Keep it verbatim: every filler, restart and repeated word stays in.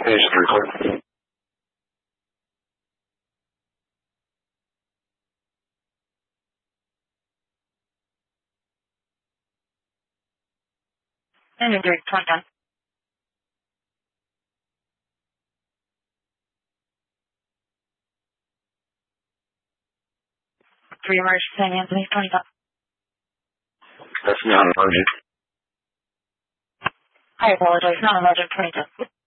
Page three, clear. Engine three, twenty done. Three emergency, San Anthony, twenty done. That's not emergent. I apologize, not emergent, twenty done.